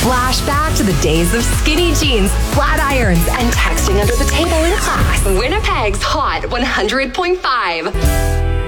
Flashback to the days of skinny jeans, flat irons, and texting under the table in class. Winnipeg's Hot 100.5.